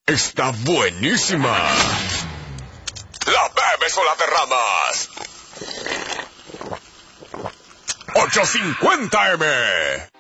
está buenísima. La bebes o la derramas. 850M.